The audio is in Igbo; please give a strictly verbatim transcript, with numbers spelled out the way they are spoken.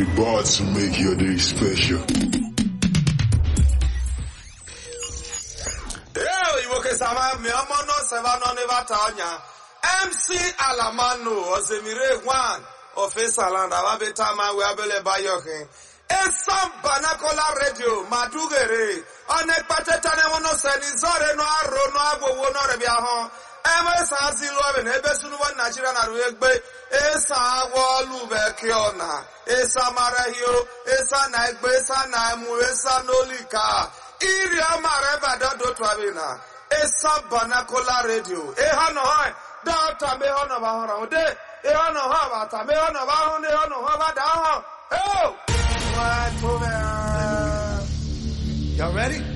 About to make your day special. Yo, you okay, Sama? Me amono sevano nevatanya. M C Alamano, Ozemire one, Officer Land, Ababetama, we abele bayoke. Esam Banakola Radio, Madugere, Onek Patetane Mono Senizore, no Arro, no Abo, no Rebiahon. Eme sa zilo ben ebe sunu wa Nigeria na ruegbe esa wolu be kiona esa marahio esa na egbe esa na emu esa nolika iri amare ba do to abina esa Banakola Radio e ha no ha data me ho no ba ho de e ha no ha ba ta me ho no ba ho de ho no ha ba da ho oh what to me. Y'all ready?